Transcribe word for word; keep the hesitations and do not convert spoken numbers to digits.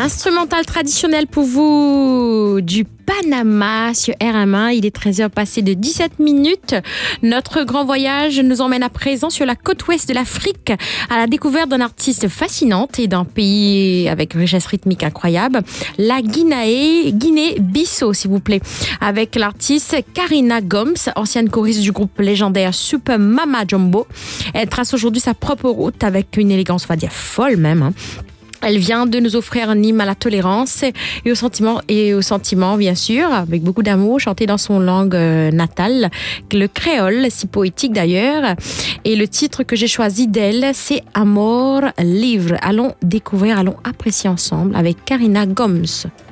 Instrumental traditionnel pour vous du Panama sur R M un. Il est treize heures passées de dix-sept minutes. Notre grand voyage nous emmène à présent sur la côte ouest de l'Afrique à la découverte d'un artiste fascinante et d'un pays avec richesse rythmique incroyable, la Guinée, Guinée-Bissau s'il vous plaît, avec l'artiste Karina Gomes, ancienne choriste du groupe légendaire Super Mama Jumbo. Elle trace aujourd'hui sa propre route avec une élégance, on va dire folle même, hein. Elle vient de nous offrir un hymne à la tolérance et au sentiment, et au sentiment bien sûr, avec beaucoup d'amour, chanté dans son langue natale, le créole, si poétique d'ailleurs. Et le titre que j'ai choisi d'elle, c'est Amor Livre. Allons découvrir, allons apprécier ensemble avec Karina Gomes.